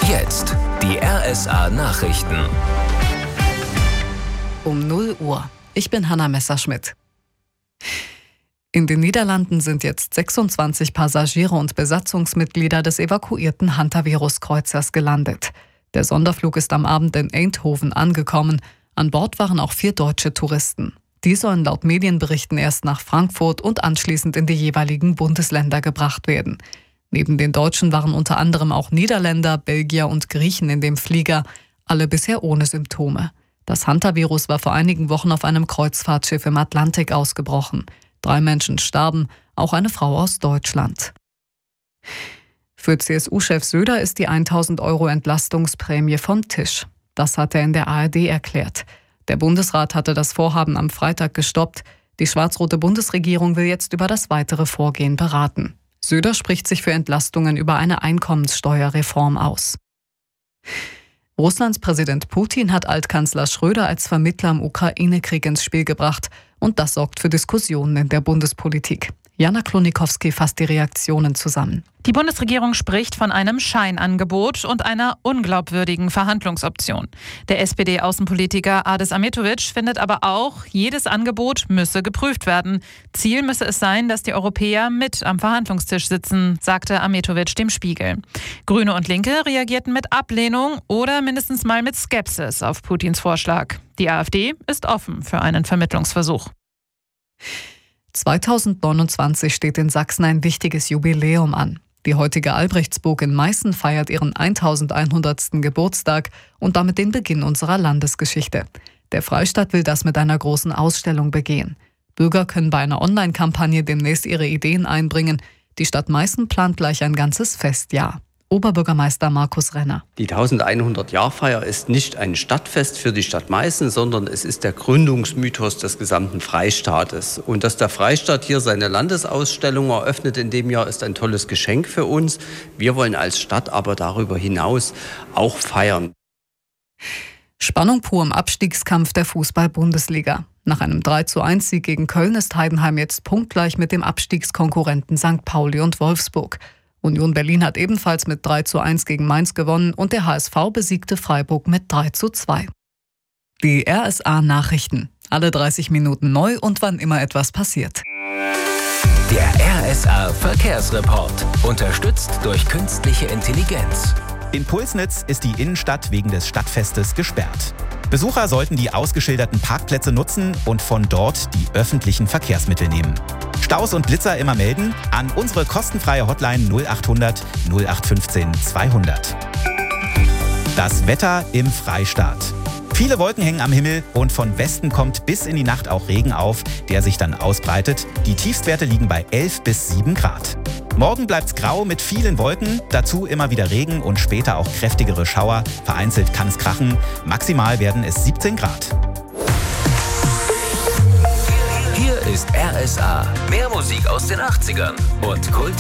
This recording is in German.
Jetzt die RSA Nachrichten. Um 0 Uhr. Ich bin Hanna Messerschmidt. In den Niederlanden sind jetzt 26 Passagiere und Besatzungsmitglieder des evakuierten Hantavirus-Kreuzers gelandet. Der Sonderflug ist am Abend in Eindhoven angekommen. An Bord waren auch 4 deutsche Touristen. Die sollen laut Medienberichten erst nach Frankfurt und anschließend in die jeweiligen Bundesländer gebracht werden. Neben den Deutschen waren unter anderem auch Niederländer, Belgier und Griechen in dem Flieger, alle bisher ohne Symptome. Das Hantavirus war vor einigen Wochen auf einem Kreuzfahrtschiff im Atlantik ausgebrochen. 3 Menschen starben, auch eine Frau aus Deutschland. Für CSU-Chef Söder ist die 1.000 € Entlastungsprämie vom Tisch. Das hat er in der ARD erklärt. Der Bundesrat hatte das Vorhaben am Freitag gestoppt. Die schwarz-rote Bundesregierung will jetzt über das weitere Vorgehen beraten. Söder spricht sich für Entlastungen über eine Einkommenssteuerreform aus. Russlands Präsident Putin hat Altkanzler Schröder als Vermittler im Ukraine-Krieg ins Spiel gebracht. Und das sorgt für Diskussionen in der Bundespolitik. Jana Klonikowski fasst die Reaktionen zusammen. Die Bundesregierung spricht von einem Scheinangebot und einer unglaubwürdigen Verhandlungsoption. Der SPD-Außenpolitiker Adis Ahmetovic findet aber auch, jedes Angebot müsse geprüft werden. Ziel müsse es sein, dass die Europäer mit am Verhandlungstisch sitzen, sagte Ahmetovic dem Spiegel. Grüne und Linke reagierten mit Ablehnung oder mindestens mal mit Skepsis auf Putins Vorschlag. Die AfD ist offen für einen Vermittlungsversuch. 2029 steht in Sachsen ein wichtiges Jubiläum an. Die heutige Albrechtsburg in Meißen feiert ihren 1100. Geburtstag und damit den Beginn unserer Landesgeschichte. Der Freistaat will das mit einer großen Ausstellung begehen. Bürger können bei einer Online-Kampagne demnächst ihre Ideen einbringen. Die Stadt Meißen plant gleich ein ganzes Festjahr. Oberbürgermeister Markus Renner. Die 1100-Jahr-Feier ist nicht ein Stadtfest für die Stadt Meißen, sondern es ist der Gründungsmythos des gesamten Freistaates. Und dass der Freistaat hier seine Landesausstellung eröffnet in dem Jahr, ist ein tolles Geschenk für uns. Wir wollen als Stadt aber darüber hinaus auch feiern. Spannung pur im Abstiegskampf der Fußball-Bundesliga. Nach einem 3:1-Sieg gegen Köln ist Heidenheim jetzt punktgleich mit dem Abstiegskonkurrenten St. Pauli und Wolfsburg. Union Berlin hat ebenfalls mit 3:1 gegen Mainz gewonnen und der HSV besiegte Freiburg mit 3:2. Die RSA Nachrichten. Alle 30 Minuten neu und wann immer etwas passiert. Der RSA Verkehrsreport. Unterstützt durch künstliche Intelligenz. In Pulsnitz ist die Innenstadt wegen des Stadtfestes gesperrt. Besucher sollten die ausgeschilderten Parkplätze nutzen und von dort die öffentlichen Verkehrsmittel nehmen. Staus und Blitzer immer melden an unsere kostenfreie Hotline 0800 0815 200. Das Wetter im Freistaat. Viele Wolken hängen am Himmel und von Westen kommt bis in die Nacht auch Regen auf, der sich dann ausbreitet. Die Tiefstwerte liegen bei 11 bis 7 Grad. Morgen bleibt's grau mit vielen Wolken, dazu immer wieder Regen und später auch kräftigere Schauer. Vereinzelt kann es krachen. Maximal werden es 17 Grad. Hier ist RSA. Mehr Musik aus den 80ern und Kult.